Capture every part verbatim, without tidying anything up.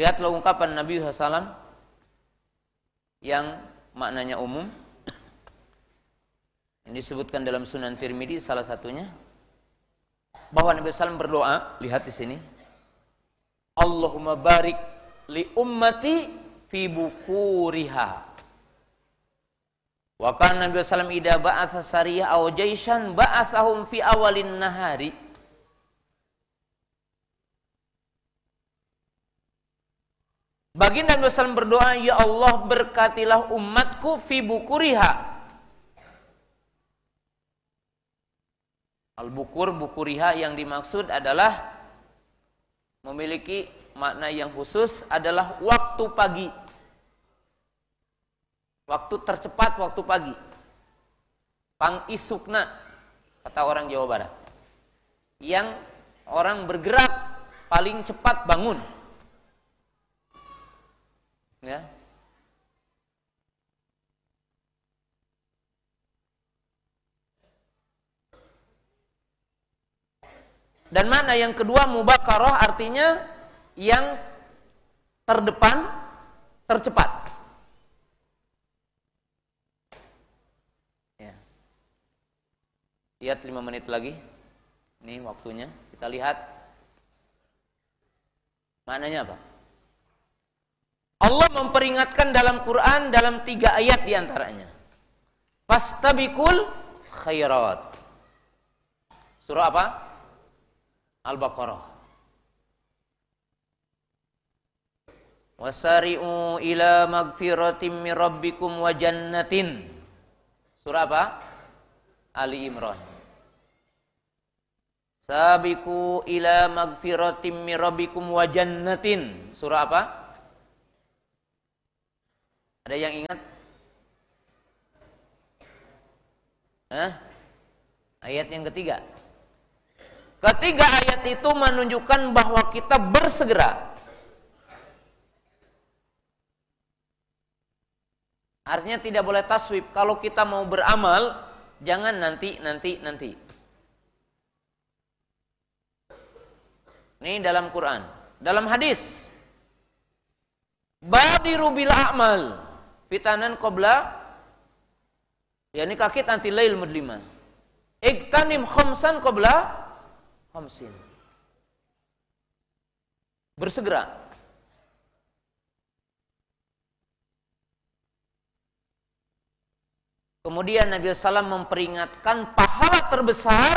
Lihatlah ungkapan Nabi shallallahu alaihi wasallam yang maknanya umum. Yang disebutkan dalam Sunan Tirmidzi salah satunya, bahwa Nabi shallallahu alaihi wasallam berdoa, lihat di sini. Allahumma barik li ummati fi bukuriha. Wa kana Nabi sallallahu alaihi wasallam idza ba'atsa sariyah aw jaishan ba'atsahum fi awalin nahari. Baginda Nabi sallallahu alaihi wasallam berdoa, ya Allah berkatilah umatku fi bukuriha. Al-bukur, bukuriha yang dimaksud adalah memiliki makna yang khusus, adalah waktu pagi. Waktu tercepat, waktu pagi. Pang isukna, kata orang Jawa Barat. Yang orang bergerak paling cepat bangun. Ya. Dan makna yang kedua, mubakaroh, artinya yang terdepan, tercepat. Ya. Lihat lima menit lagi. Ini waktunya. Kita lihat maknanya apa. Allah memperingatkan dalam Quran dalam tiga ayat diantaranya. Fastabiqul khairat. Surah apa? Al-Baqarah. Wasari'u ila magfiratim min rabbikum wa jannatin. Surah apa? Ali Imran. Sabiqu ila magfiratim min rabbikum wa jannatin. Surah apa? Ada yang ingat? Hah? Ayat yang ketiga. Ketiga ayat itu menunjukkan bahwa kita bersegera. Artinya tidak boleh taswib. Kalau kita mau beramal, jangan nanti, nanti, nanti. Ini dalam Quran. Dalam hadis, badiru bil a'mal fitanan qabla, yakni kakit anti lail mudlima. Iktanim khamsan qabla khamsin. Bersegera. Kemudian Nabi sallallahu alaihi wasallam memperingatkan pahala terbesar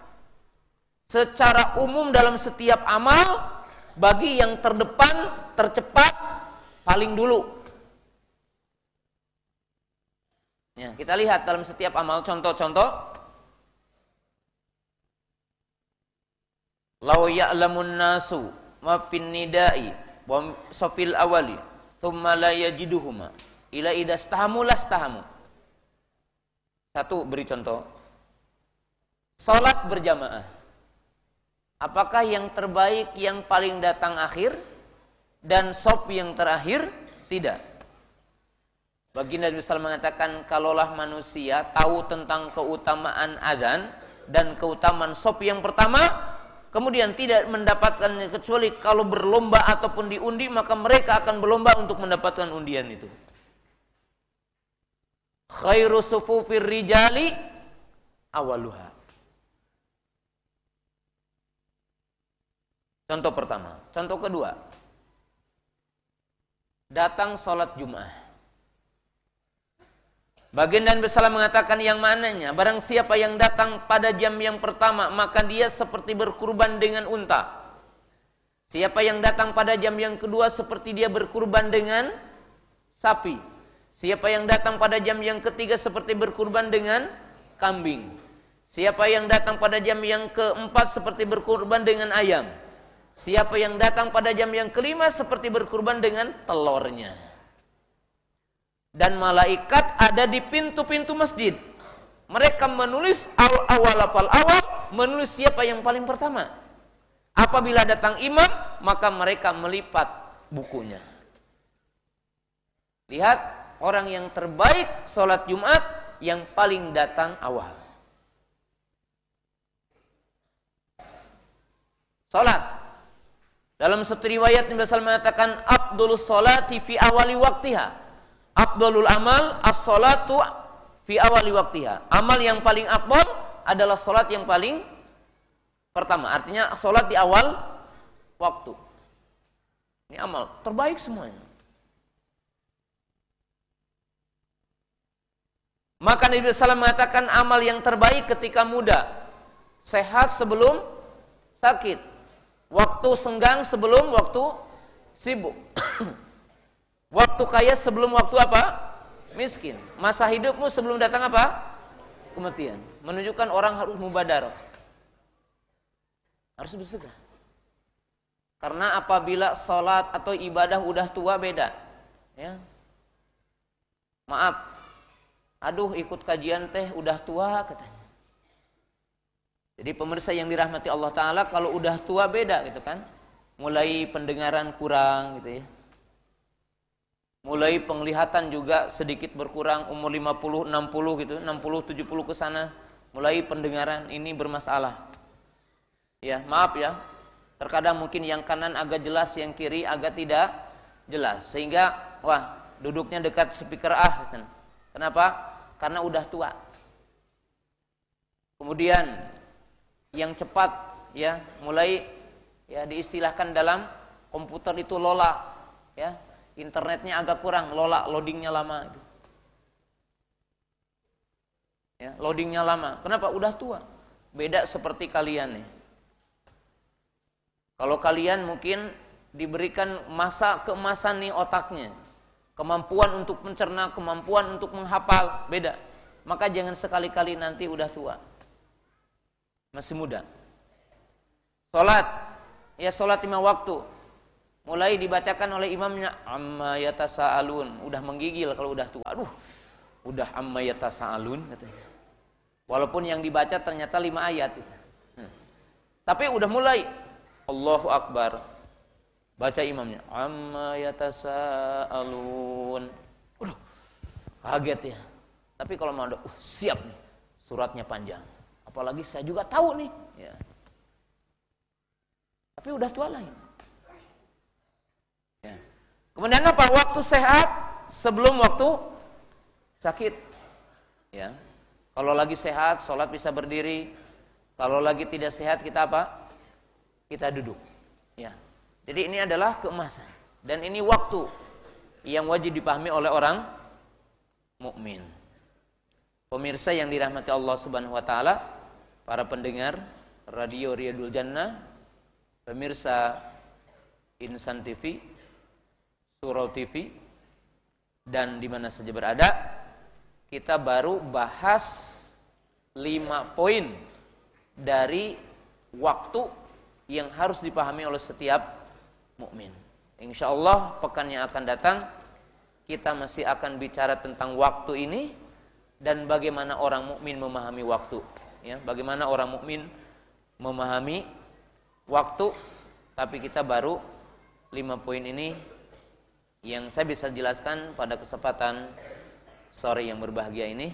secara umum dalam setiap amal bagi yang terdepan, tercepat, paling dulu. Ya, kita lihat dalam setiap amal contoh-contoh. Lau ya'lamun nasu ma fin nida'i wa safil awali thumma la yajiduhuma ila idastahamu lastahamu. Satu, beri contoh. Salat berjamaah. Apakah yang terbaik yang paling datang akhir dan saf yang terakhir? Tidak. Baginda Nabi sallallahu alaihi wasallam mengatakan, kalaulah manusia tahu tentang keutamaan azan dan keutamaan saf yang pertama, kemudian tidak mendapatkannya kecuali kalau berlomba ataupun diundi, maka mereka akan berlomba untuk mendapatkan undian itu. Khairu sufufir rijali awaluha. Contoh pertama. Contoh kedua, datang sholat Jum'ah. Baginda Nabi sallallahu alaihi wasallam mengatakan yang mananya, barang siapa yang datang pada jam yang pertama, maka dia seperti berkurban dengan unta. Siapa yang datang pada jam yang kedua, seperti dia berkurban dengan sapi. Siapa yang datang pada jam yang ketiga, seperti berkurban dengan kambing. Siapa yang datang pada jam yang keempat, seperti berkurban dengan ayam. Siapa yang datang pada jam yang kelima, seperti berkurban dengan telurnya. Dan malaikat ada di pintu-pintu masjid. Mereka menulis al-awal apal awal, menulis siapa yang paling pertama. Apabila datang imam, maka mereka melipat bukunya. Lihat, orang yang terbaik sholat Jumat yang paling datang awal. Sholat. Dalam satu riwayat Nabi sallallahu alaihi wasallam mengatakan afdhalus sholati fi awali waktiha. Afdhalul amal as-sholatu fi awali waktiha. Amal yang paling afdal adalah salat yang paling pertama. Artinya salat di awal waktu. Ini amal terbaik semuanya. Maka Nabi sallallahu alaihi wasallam mengatakan amal yang terbaik ketika muda, sehat sebelum sakit. Waktu senggang sebelum waktu sibuk. Waktu kaya sebelum waktu apa? Miskin. Masa hidupmu sebelum datang apa? Kematian. Menunjukkan orang harus mubadarah. Harus bersegera. Karena apabila sholat atau ibadah udah tua beda. Ya. Maaf. Aduh ikut kajian teh udah tua katanya. Jadi pemirsa yang dirahmati Allah Ta'ala, kalau udah tua beda gitu kan. Mulai pendengaran kurang gitu ya. Mulai penglihatan juga sedikit berkurang, umur lima puluh, enam puluh gitu, enam puluh, tujuh puluh ke sana. Mulai pendengaran ini bermasalah. Ya, maaf ya. Terkadang mungkin yang kanan agak jelas, yang kiri agak tidak jelas. Sehingga, wah, duduknya dekat speaker ah. Gitu. Kenapa? Karena udah tua. Kemudian yang cepat ya mulai ya diistilahkan dalam komputer itu lola ya, internetnya agak kurang, lola, loadingnya lama gitu. Ya, loadingnya lama. Kenapa? Udah tua. Beda seperti kalian nih. Kalau kalian mungkin diberikan masa keemasan nih otaknya, kemampuan untuk mencerna, kemampuan untuk menghafal, beda. Maka jangan sekali-kali nanti udah tua. Masih muda. Salat, ya salat lima waktu. Mulai dibacakan oleh imamnya amma yatasaalun, udah menggigil kalau udah tua. Aduh, udah amma yatasaalun katanya. Walaupun yang dibaca ternyata lima ayat itu. Hmm. Tapi udah mulai Allahu Akbar. Baca imamnya amma yatasaalun. Aduh, kaget ya. Tapi kalau mau ada, uh, siap nih. Suratnya panjang. Apalagi saya juga tahu nih, ya. Tapi udah tua lain. Ya. Kemudian apa? Waktu sehat sebelum waktu sakit. Ya. Kalau lagi sehat, sholat bisa berdiri. Kalau lagi tidak sehat, kita apa? Kita duduk. Ya. Jadi ini adalah keemasan. Dan ini waktu yang wajib dipahami oleh orang mukmin. Pemirsa yang dirahmati Allah Subhanahu wa taala, para pendengar Radio Riyadul Jannah, pemirsa Insan T V, Surau T V, dan di mana saja berada, kita baru bahas lima poin dari waktu yang harus dipahami oleh setiap mukmin. Insyaallah pekan yang akan datang kita masih akan bicara tentang waktu ini dan bagaimana orang mukmin memahami waktu. Ya, bagaimana orang mukmin memahami waktu, tapi kita baru lima poin ini yang saya bisa jelaskan pada kesempatan sore yang berbahagia ini.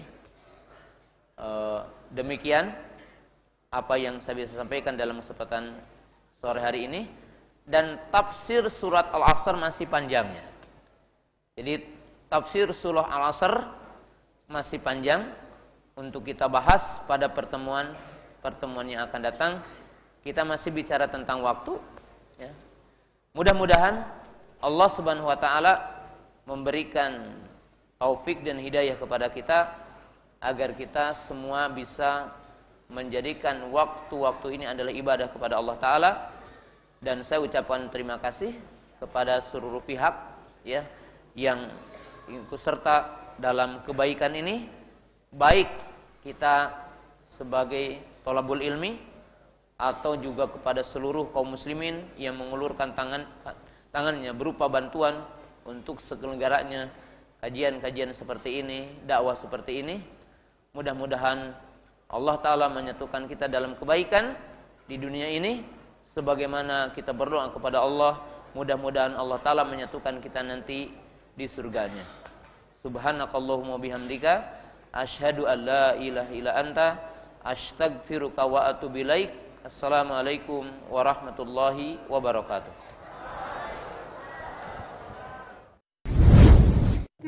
E, demikian apa yang saya bisa sampaikan dalam kesempatan sore hari ini, dan tafsir surat Al-Asr masih panjangnya. Jadi tafsir surah Al-Asr masih panjang untuk kita bahas pada pertemuan pertemuan yang akan datang. Kita masih bicara tentang waktu, ya. Mudah-mudahan Allah Subhanahu wa taala memberikan taufik dan hidayah kepada kita agar kita semua bisa menjadikan waktu-waktu ini adalah ibadah kepada Allah taala. Dan saya ucapkan terima kasih kepada seluruh pihak, ya, yang ikut serta dalam kebaikan ini, baik kita sebagai thalabul ilmi atau juga kepada seluruh kaum muslimin yang mengulurkan tangan tangannya berupa bantuan untuk segala-galanya kajian-kajian seperti ini, dakwah seperti ini. Mudah-mudahan Allah Ta'ala menyatukan kita dalam kebaikan di dunia ini, sebagaimana kita berdoa kepada Allah, mudah-mudahan Allah Ta'ala menyatukan kita nanti di surganya. Subhanakallahumma bihamdika asyhadu an la ilaha illa anta astaghfiruka wa atubu ilaik. Assalamualaikum warahmatullahi wabarakatuh.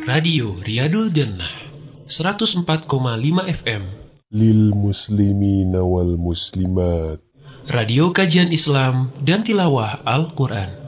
Radio Riyadul Jannah seratus empat koma lima F M Lil muslimina wal muslimat. Radio kajian Islam dan tilawah Al-Quran.